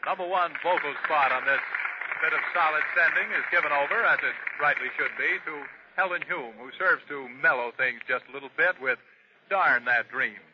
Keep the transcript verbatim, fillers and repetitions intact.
Number one vocal spot on this bit of solid sending is given over, as it rightly should be, to Helen Hume, who serves to mellow things just a little bit with Darn That Dream.